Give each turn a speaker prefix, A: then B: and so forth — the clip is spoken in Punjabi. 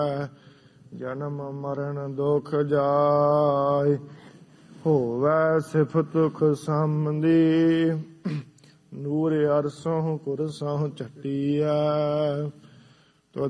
A: ਜਨਮ ਮਰਨ ਦੁਖ ਜਾਇ, ਹੋਵੈ ਸਿਫਤ ਖੁਸਮਦੀ। ਨੂਰ ਅਰਸੋਂ ਕੁਰਸੋਂ ਝਟੀਐ,